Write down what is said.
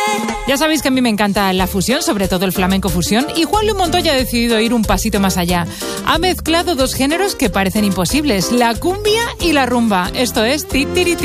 Ya sabéis que a mí me encanta la fusión, sobre todo el flamenco fusión, y Juan Luis Montoya ha decidido ir un pasito más allá. Ha mezclado dos géneros que parecen imposibles, la cumbia y la rumba. Esto es Titiriti.